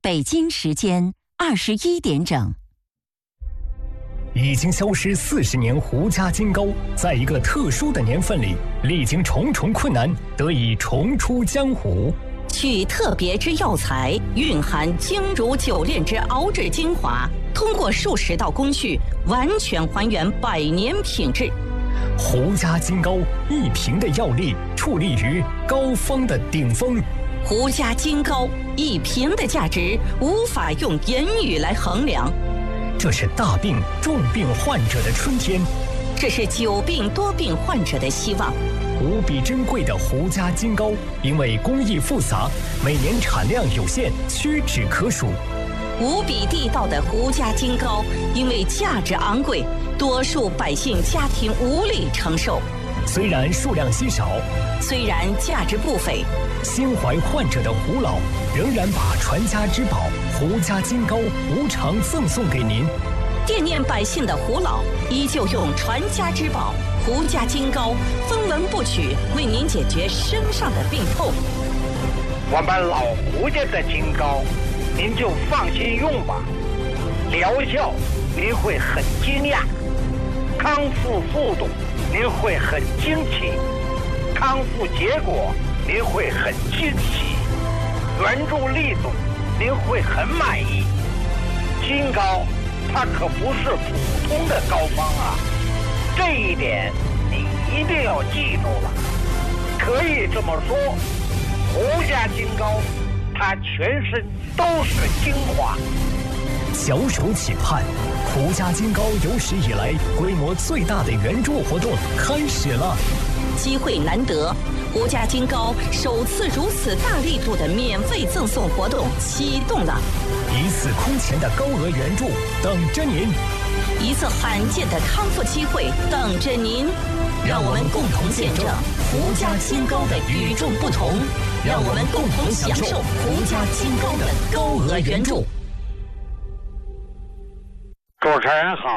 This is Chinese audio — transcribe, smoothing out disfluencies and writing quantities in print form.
北京时间21点整。 已经消失40年胡家金糕，在一个特殊的年份里，历经重重困难，得以重出江湖。 取特别之药材，蕴含精如久炼之熬制精华，通过数十道工序，完全还原100年品质。 胡家金糕一瓶的药力，矗立于膏方的顶峰。 胡家金糕一瓶的价值，无法用言语来衡量。 这是大病重病患者的春天， 这是久病多病患者的希望。 无比珍贵的胡家金糕，因为工艺复杂，每年产量有限，屈指可数。 无比地道的胡家金糕，因为价值昂贵，多数百姓家庭无力承受。 虽然数量稀少， 虽然价值不菲， 心怀患者的胡老仍然把传家之宝胡家金糕无偿赠送给您。 惦念百姓的胡老依旧用传家之宝胡家金糕分文不取，为您解决身上的病痛。 我们老胡家的金糕，您就放心用吧，疗效您会很惊讶，康复速度您会很惊奇，康复结果您会很惊喜，援助力度您会很满意。金糕它可不是普通的膏方啊，这一点你一定要记住了。可以这么说，胡家金糕它全身都是精华。 小手期盼，胡家金糕有史以来规模最大的援助活动开始了。 机会难得，胡家金糕首次如此大力度的免费赠送活动启动了， 一次空前的高额援助等着您， 一次罕见的康复机会等着您。让我们共同见证胡家金糕的与众不同，让我们共同享受胡家金糕的高额援助。 主持人好。